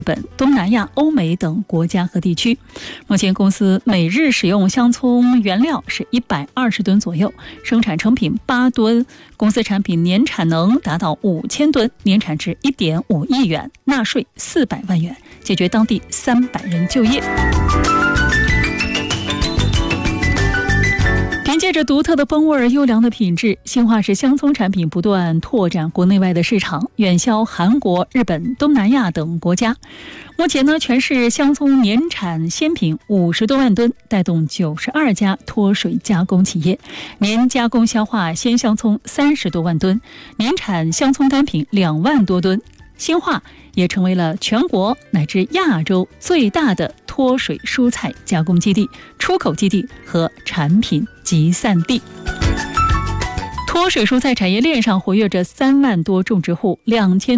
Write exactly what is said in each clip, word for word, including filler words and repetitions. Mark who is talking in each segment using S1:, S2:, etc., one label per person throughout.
S1: 本、东南亚、欧美等国家和地区。目前公司每日使用香葱原料是一百二十吨左右，生产成品八吨，公司产品年产能达到五千吨，年产值一点五亿元，纳税四百万元，解决当地三百人就业。凭借着独特的风味、优良的品质，新化市香葱产品不断拓展国内外的市场，远销韩国、日本、东南亚等国家。目前呢，全市香葱年产鲜品五十多万吨，带动九十二家脱水加工企业，年加工消化鲜香葱三十多万吨，年产香葱干品两万多吨。新化也成为了全国乃至亚洲最大的脱水蔬菜加工基地、出口基地和产品集散地。脱水蔬菜产业链上活跃着三万多种植户，两千。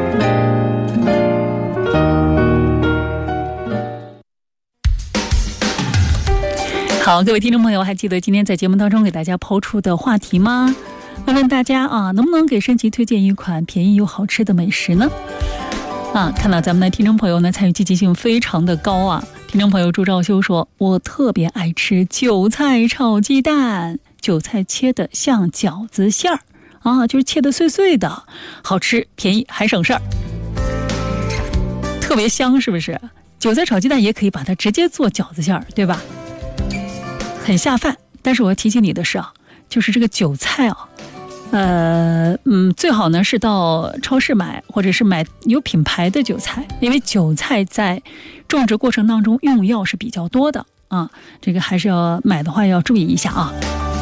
S1: 好，各位听众朋友，还记得今天在节目当中给大家抛出的话题吗？问问大家啊，能不能给申奇推荐一款便宜又好吃的美食呢？啊，看到咱们的听众朋友呢，参与积极性非常的高啊。听众朋友朱兆修说，我特别爱吃韭菜炒鸡蛋，韭菜切的像饺子馅儿啊，就是切的碎碎的，好吃、便宜还省事儿，特别香，是不是？韭菜炒鸡蛋也可以把它直接做饺子馅儿，对吧？很下饭。但是我要提醒你的是啊，就是这个韭菜啊，呃嗯，最好呢是到超市买，或者是买有品牌的韭菜，因为韭菜在种植过程当中用药是比较多的啊，这个还是要买的话要注意一下啊。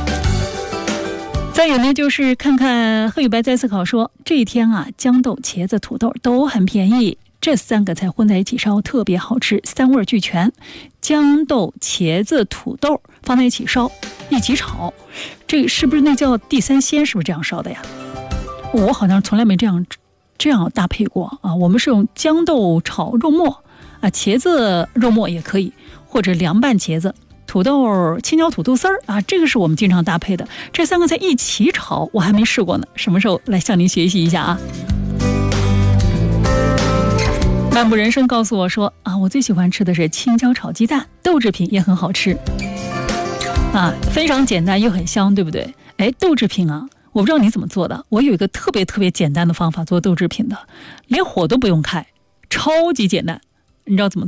S1: 再有呢，就是看看贺宇白在思考说，这一天啊，豇豆、茄子、土豆都很便宜，这三个菜混在一起烧特别好吃，三味俱全。豇豆、茄子、土豆放在一起烧，一起炒，这个是不是那叫地三鲜？是不是这样烧的呀？我好像从来没这样这样搭配过啊。我们是用豇豆炒肉末啊，茄子肉末也可以，或者凉拌茄子，土豆青椒土豆丝儿啊，这个是我们经常搭配的。这三个菜一起炒，我还没试过呢，什么时候来向您学习一下啊？漫步人生告诉我说啊，我最喜欢吃的是青椒炒鸡蛋，豆制品也很好吃啊，非常简单又很香，对不对？哎，豆制品啊，我不知道你怎么做的，我有一个特别特别简单的方法做豆制品的，连火都不用开，超级简单，你知道怎么做？